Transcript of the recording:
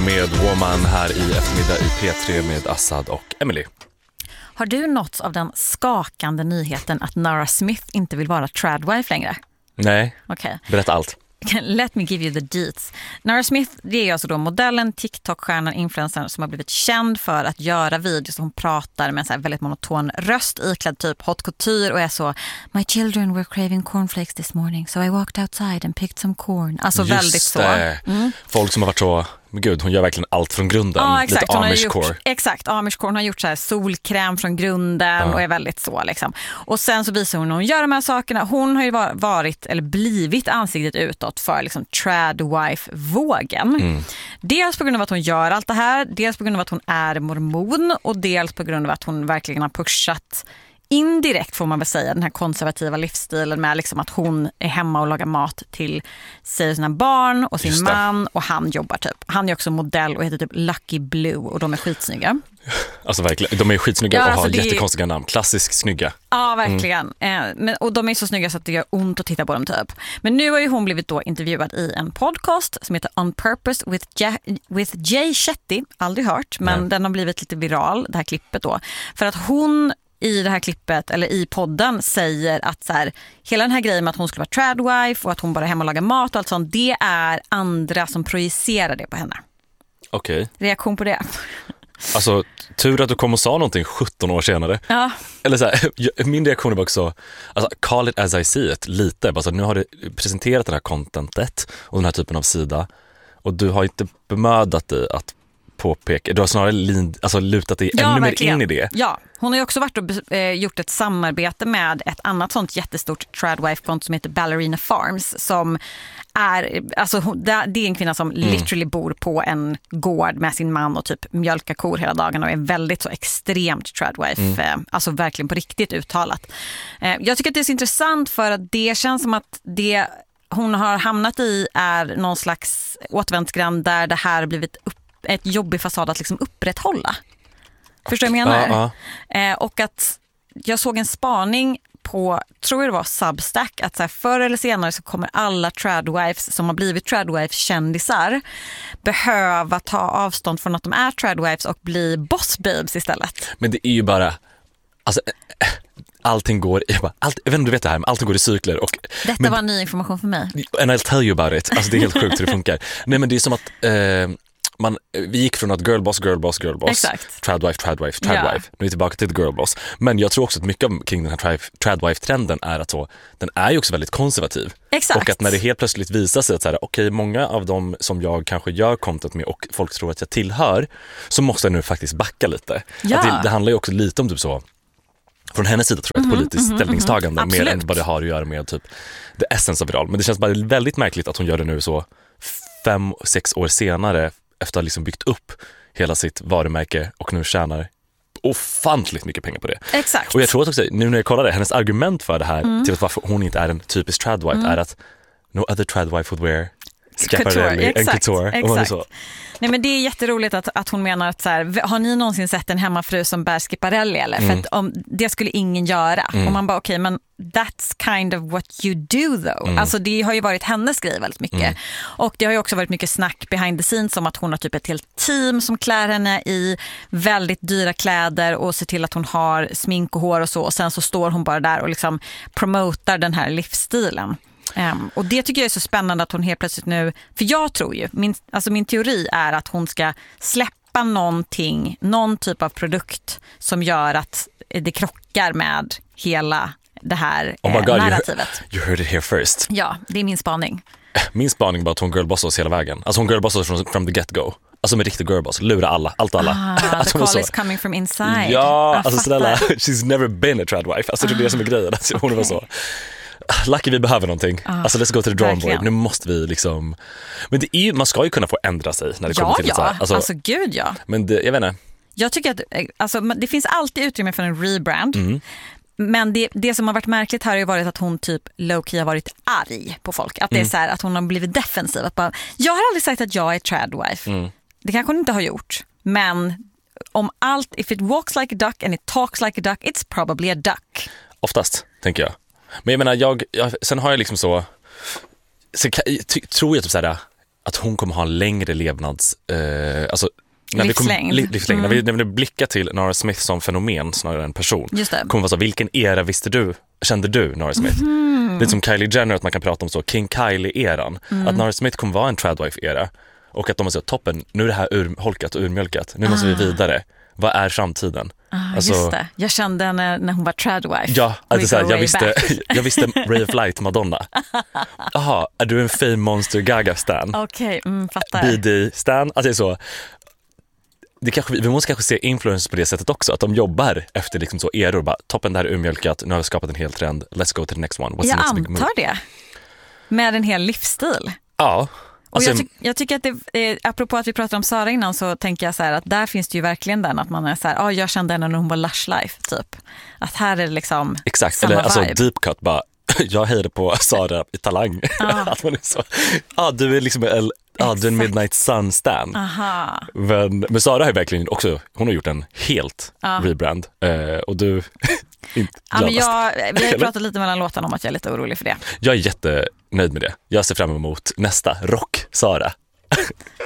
med Woman här i eftermiddag i P3 med Assad och Emily. Har du nåtts av den skakande nyheten att Nara Smith inte vill vara tradwife längre? Nej, Okay. Berätta allt. Let me give you the deets. Nara Smith, det är alltså då modellen, TikTok-stjärnan, influencern som har blivit känd för att göra videos. Hon pratar med en så här väldigt monoton röst, iklädd typ hot couture och är så: My children were craving cornflakes this morning, so I walked outside and picked some corn. Alltså just väldigt så. Folk som har varit så, men gud, hon gör verkligen allt från grunden. Ja, exakt. Lite Amish-core. Exakt, Amish-core. Hon har gjort så här solkräm från grunden och är väldigt så liksom. Och sen så visar hon när hon gör de här sakerna. Hon har ju varit eller blivit ansiktet utåt för liksom tradwife-vågen. Dels på grund av att hon gör allt det här, dels på grund av att hon är mormon och dels på grund av att hon verkligen har pushat indirekt, får man väl säga, den här konservativa livsstilen med liksom att hon är hemma och lagar mat till sig och sina barn och sin man, och han jobbar typ. Han är också modell och heter typ Lucky Blue och de är skitsnygga. Alltså verkligen, de är skitsnygga och alltså har jättekonstiga namn. Klassiskt snygga. Ja, verkligen. Och de är så snygga så att det gör ont att titta på dem typ. Men nu har ju hon blivit då intervjuad i en podcast som heter On Purpose with Jay Shetty. Aldrig hört, men den har blivit lite viral, det här klippet då. För att hon i det här klippet, eller i podden, säger att så här, hela den här grejen med att hon skulle vara tradwife och att hon bara är hemma och lagar mat och allt sånt, det är andra som projicerar det på henne. Okej. Reaktion på det? Alltså, tur att du kom och sa någonting 17 år senare. Ja. Eller så här, min reaktion var också, alltså, call it as I see it, lite. Alltså, nu har du presenterat det här contentet och den här typen av sida och du har inte bemödat dig att påpeka. Du har snarare lutat dig ännu mer in i det. Ja, hon har ju också varit och gjort ett samarbete med ett annat sånt jättestort tradwife-konto som heter Ballerina Farms, som är, alltså det är en kvinna som literally bor på en gård med sin man och typ mjölkar kor hela dagen och är väldigt så extremt tradwife, alltså verkligen på riktigt uttalat. Jag tycker att det är så intressant för att det känns som att det hon har hamnat i är någon slags återvändsgränd där det här har blivit ett jobbig fasad att liksom upprätthålla. Förstår du vad jag menar? Och att jag såg en spaning på, tror jag det var Substack, att så här, förr eller senare så kommer alla tradwives som har blivit tradwife-kändisar behöva ta avstånd från att de är tradwives och bli boss babes istället. Men det är ju bara, alltså, allting går i, jag vet inte om du vet det här, men allting går i cykler. Och, detta var ny information för mig. And I'll tell you about it. Alltså det är helt sjukt hur det funkar. Nej, men det är som att vi gick från att girlboss, exakt. tradwife. Nu är vi tillbaka till girlboss. Men jag tror också att mycket kring den här tradwife-trenden är att så, den är ju också väldigt konservativ. Exakt. Och att när det helt plötsligt visar sig att så här, okej, många av dem som jag kanske gör content med och folk tror att jag tillhör, så måste jag nu faktiskt backa lite. Ja. Att det handlar ju också lite om typ så, från hennes sida tror jag, ett politiskt ställningstagande mer än vad det har att göra med typ the essence of it all. Men det känns bara väldigt märkligt att hon gör det nu så 5-6 år senare efter att ha liksom byggt upp hela sitt varumärke och nu tjänar ofantligt mycket pengar på det. Exakt. Och jag tror också, nu när jag kollar det, hennes argument för det här till att varför hon inte är en typisk tradwife är att no other tradwife would wear Schiaparelli and couture. Exakt. Nej, men det är jätteroligt att hon menar att så här, har ni någonsin sett en hemmafru som bär Schiaparelli eller? För att det skulle ingen göra. Och man bara okej, men that's kind of what you do though. Alltså det har ju varit hennes grej väldigt mycket. Och det har ju också varit mycket snack behind the scenes om att hon har typ ett helt team som klär henne i väldigt dyra kläder och ser till att hon har smink och hår och så. Och sen så står hon bara där och liksom promotar den här livsstilen. Och det tycker jag är så spännande att hon helt plötsligt nu, för jag tror ju, min teori är att hon ska släppa någon typ av produkt som gör att det krockar med hela det här narrativet. You heard it here first. Ja, det är min spaning. Min spaning var att hon girlbossade oss hela vägen. Alltså hon girlbossade from the get-go. Alltså med riktig girlboss, lura alla, allt och alla. The call is coming from inside. Ja, alltså snälla, she's never been a tradwife. Alltså det är det som är grejen. Alltså, hon var så, Lucky, vi behöver någonting. Alltså let's go to the drawing board. Nu måste vi liksom. Men det är ju, man ska ju kunna få ändra sig när det kommer till det så här. Alltså gud ja. Men det, jag vet inte. Jag tycker att alltså, det finns alltid utrymme för en rebrand. Men det som har varit märkligt här har ju varit att hon typ low-key har varit arg på folk. Att det är så här, att hon har blivit defensiv. Att bara, jag har aldrig sagt att jag är tradwife. Det kanske hon inte har gjort. Men om allt, if it walks like a duck and it talks like a duck, it's probably a duck. Oftast, tänker jag. Men jag menar, sen har jag liksom så tror jag typ såhär, att hon kommer ha en längre levnads... alltså, livslängd. När vi blickar till Nora Smith som fenomen snarare än person, kommer vara så, vilken era kände du Nora Smith? Det är som Kylie Jenner, att man kan prata om så King Kylie-eran. Att Nora Smith kommer vara en tradwife-era och att de är så, toppen, nu är det här urholkat och urmjölkat, nu måste vi vidare. Vad är framtiden? Alltså, just det. Jag kände henne när hon var tradwife. Ja, alltså, jag visste Ray of Light Madonna. Jaha, är du en Fame Monster Gaga stan? Okej, fattar. BD stan, alltså så. Vi måste kanske se influencers på det sättet också, att de jobbar efter liksom så eror, bara toppen där är urmjölkat, nu har vi skapat en hel trend, let's go to the next one. Jag antar det. Med en hel livsstil. Ja. Alltså, och jag tycker att apropå att vi pratade om Sara innan, så tänker jag så här att där finns det ju verkligen den att man är så här, jag kände henne när hon var Lush Life typ. Att här är det liksom exakt, samma eller alltså vibe. deep cut bara, jag hejade på Sara i Talang. Att man är så, du är liksom du är en Midnight Sun stan. Men Sara har ju verkligen också, hon har gjort en helt rebrand. Och du inte vi har pratat lite mellan låtarna om att jag är lite orolig för det. Jag är jättenöjd med det. Jag ser fram emot nästa rock Sara.